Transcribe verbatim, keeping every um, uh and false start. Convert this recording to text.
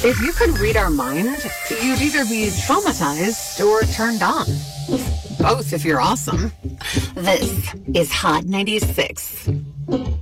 If you could read our mind, you'd either be traumatized or turned on. Both if you're awesome. This is Hot ninety-six.